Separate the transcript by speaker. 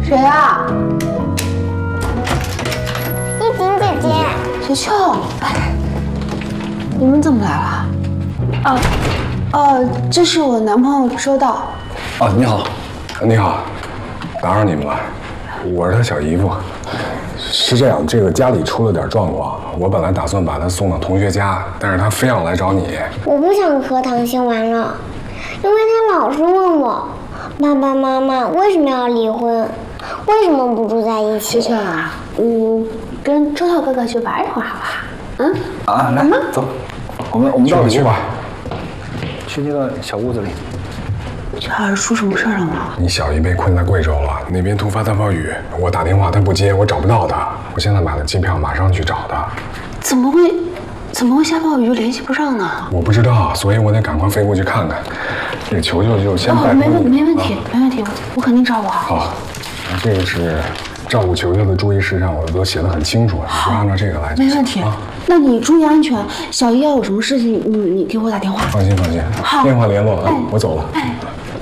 Speaker 1: 谁啊？
Speaker 2: 依婷姐姐。
Speaker 1: 雪秋，哎，你们怎么来了？这是我男朋友收到。
Speaker 3: 哦，你好，你好，打扰你们了，我是他小姨夫。是这样，这个家里出了点状况，我本来打算把他送到同学家，但是他非要来找你。
Speaker 2: 我不想和唐鑫玩了，因为他老是问我，爸爸妈妈为什么要离婚，为什么不住在一起？
Speaker 1: 雪秋啊，跟周涛哥哥去玩一会儿好吧？
Speaker 3: 来，走，我们到里去吧，去那个小屋子里。
Speaker 1: 这孩子出什么事儿了吗？
Speaker 3: 你小姨被困在贵州了，那边突发大暴雨，我打电话他不接，我找不到他，我现在买了机票，马上去找他。
Speaker 1: 怎么会下暴雨就联系不上呢？
Speaker 3: 我不知道，所以我得赶快飞过去看看。这个球球就先拜托
Speaker 1: 没
Speaker 3: 你。
Speaker 1: 问题，我肯定照顾好。
Speaker 3: 好，这个是照顾球球的注意事项，我都写得很清楚，你就按照这个来就行。
Speaker 1: 没问题。
Speaker 3: 啊，
Speaker 1: 那你注意安全，小姨要有什么事情，你给我打电话。
Speaker 3: 放心。
Speaker 1: 好，
Speaker 3: 电话联络啊，我走了。
Speaker 1: 哎。